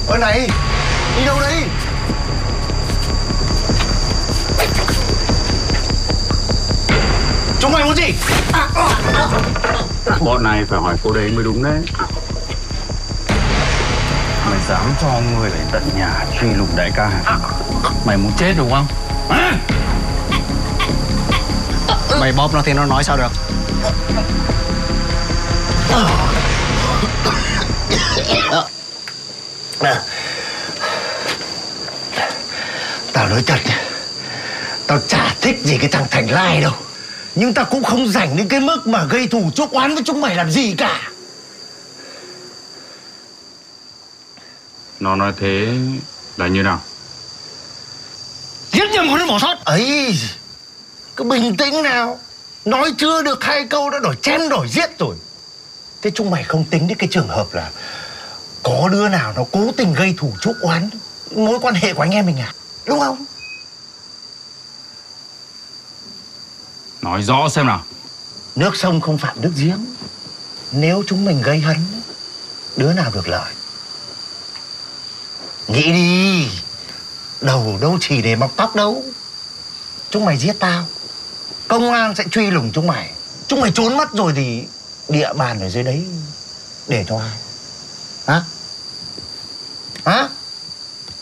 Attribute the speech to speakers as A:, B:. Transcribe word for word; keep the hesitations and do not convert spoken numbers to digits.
A: Ơ này, đi đâu đấy? Chúng mày muốn gì? À, à, à.
B: Bọn này phải hỏi cô đấy mới đúng đấy. Mày dám cho người về tận nhà truy lùng đại ca hả? Mày muốn chết đúng không? À?
A: Mày bóp nó thì nó nói sao được? Nè, tao nói thật nhá, tao chả thích gì cái thằng Thành Lai đâu, nhưng tao cũng không rảnh đến cái mức mà gây thù chuốc oán với chúng mày làm gì cả.
B: Nó nói thế là như nào?
A: Giết nhầm con đứa bỏ sót ấy. Cứ bình tĩnh nào. Nói chưa được hai câu đã đổi chém đổi giết rồi. Thế chúng mày không tính đến cái trường hợp là có đứa nào nó cố tình gây thù chuốc oán mối quan hệ của anh em mình à? Đúng không?
B: Nói rõ xem nào.
A: Nước sông không phạm nước giếng. Nếu chúng mình gây hấn, đứa nào được lợi? Nghĩ đi. Đầu đâu chỉ để mọc tóc đâu. Chúng mày giết tao, công an sẽ truy lùng chúng mày. Chúng mày trốn mất rồi thì địa bàn ở dưới đấy để cho ai? Hả? Hả?